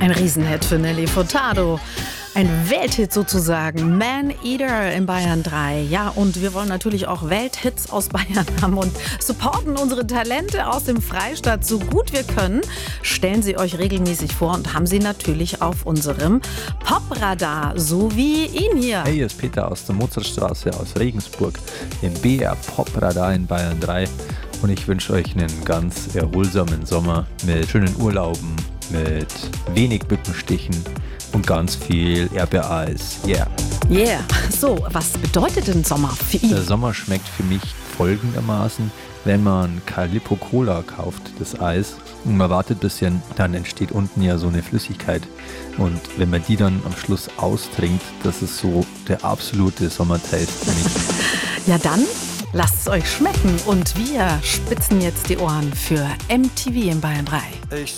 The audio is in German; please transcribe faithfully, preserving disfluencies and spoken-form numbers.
Ein Riesenhit für Nelly Furtado. Ein Welthit sozusagen. Man Eater in Bayern drei. Ja, und wir wollen natürlich auch Welthits aus Bayern haben und supporten unsere Talente aus dem Freistaat so gut wir können. Stellen sie euch regelmäßig vor und haben sie natürlich auf unserem Popradar. So wie ihn hier. Hey, hier ist Peter aus der Mozartstraße aus Regensburg im B R Popradar in Bayern drei. Und ich wünsche euch einen ganz erholsamen Sommer mit schönen Urlauben, mit wenig Bückenstichen und ganz viel Erdbeereis. Yeah. Yeah. So, was bedeutet denn Sommer für ihn? Der Sommer schmeckt für mich folgendermaßen, wenn man Calippo Cola kauft, das Eis, und man wartet ein bisschen, dann entsteht unten ja so eine Flüssigkeit. Und wenn man die dann am Schluss austrinkt, das ist so der absolute Sommertaste für mich. Ja, dann lasst es euch schmecken und wir spitzen jetzt die Ohren für M T V in Bayern drei. Ich